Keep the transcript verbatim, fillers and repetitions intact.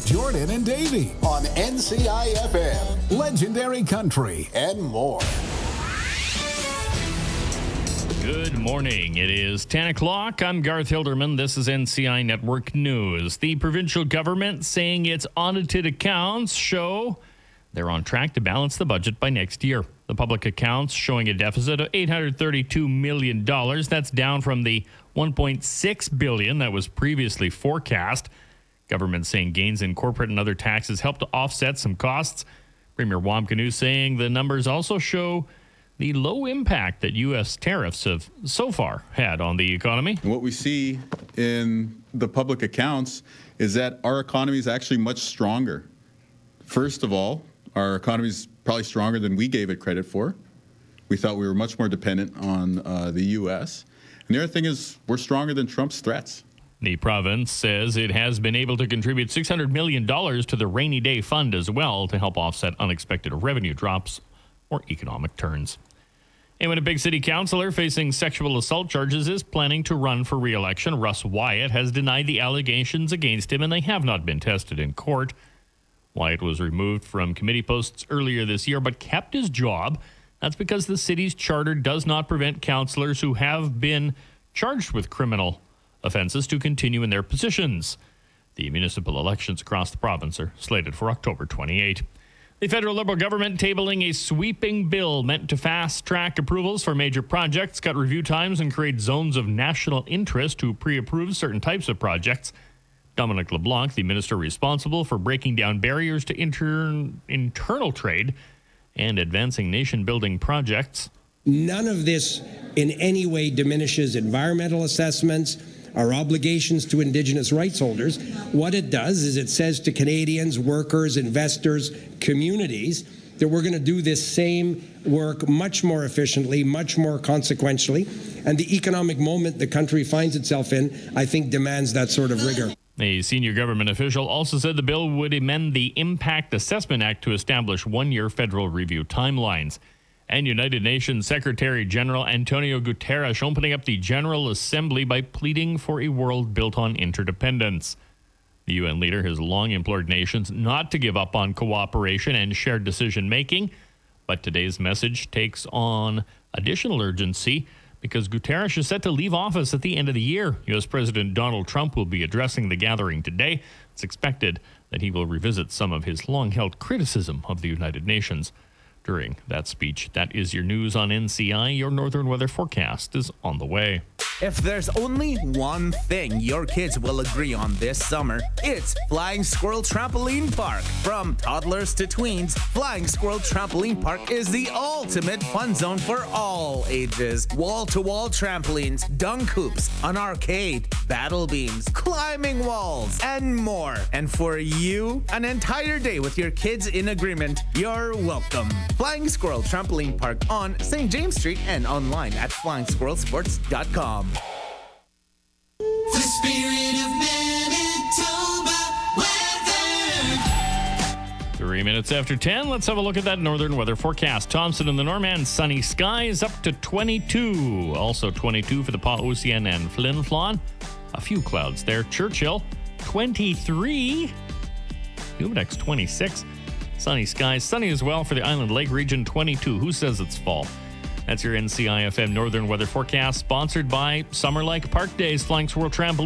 Jordan and Davey on N C I F M, Legendary Country, and more. Good morning. It is ten o'clock. I'm Garth Hilderman. This is N C I Network News. The provincial government saying its audited accounts show they're on track to balance the budget by next year. The public accounts showing a deficit of eight hundred thirty-two million dollars. That's down from the one point six billion dollars that was previously forecast. Government saying gains in corporate and other taxes helped to offset some costs. Premier Wamkanu saying the numbers also show the low impact that U S tariffs have so far had on the economy. What we see in the public accounts is that our economy is actually much stronger. First of all, our economy is probably stronger than we gave it credit for. We thought we were much more dependent on uh, the U S. And the other thing is we're stronger than Trump's threats. The province says it has been able to contribute six hundred million dollars to the rainy day fund as well to help offset unexpected revenue drops or economic turns. And when a big city councillor facing sexual assault charges is planning to run for re-election, Russ Wyatt has denied the allegations against him, and they have not been tested in court. Wyatt was removed from committee posts earlier this year, but kept his job. That's because the city's charter does not prevent councillors who have been charged with criminal offenses to continue in their positions. The municipal elections across the province are slated for October twenty-eighth. The federal Liberal government tabling a sweeping bill meant to fast-track approvals for major projects, cut review times, and create zones of national interest to pre-approve certain types of projects. Dominic LeBlanc, the minister responsible for breaking down barriers to inter- internal trade and advancing nation-building projects. None of this in any way diminishes environmental assessments, our obligations to Indigenous rights holders. What it does is it says to Canadians, workers, investors, communities, that we're going to do this same work much more efficiently, much more consequentially. And the economic moment the country finds itself in, I think, demands that sort of rigor. A senior government official also said the bill would amend the Impact Assessment Act to establish one-year federal review timelines. And United Nations Secretary General Antonio Guterres opening up the General Assembly by pleading for a world built on interdependence. The U N leader has long implored nations not to give up on cooperation and shared decision-making, but today's message takes on additional urgency because Guterres is set to leave office at the end of the year. U S President Donald Trump will be addressing the gathering today. It's expected that he will revisit some of his long-held criticism of the United Nations during that speech. That is your news on N C I. Your Northern Weather Forecast is on the way. If there's only one thing your kids will agree on this summer, it's Flying Squirrel Trampoline Park. From toddlers to tweens, Flying Squirrel Trampoline Park is the ultimate fun zone for all ages. Wall-to-wall trampolines, dunk hoops, an arcade, battle beams, climbing walls, and more. And for you, an entire day with your kids in agreement. You're welcome. Flying Squirrel Trampoline Park on Saint James Street and online at flying squirrel sports dot com. The spirit of Manitoba weather. Three minutes after ten, let's have a look at that Northern Weather Forecast. Thompson and the Norman, sunny skies up to twenty-two. Also twenty-two for the Pa-Ocean and Flin Flon. A few clouds there. Churchill, twenty-three. Humidex, twenty-six. Sunny skies. Sunny as well for the Island Lake region, twenty-two. Who says it's fall? That's your N C I F M Northern Weather Forecast, sponsored by Summer Lake Park Days, Flying Squirrel Trampoline.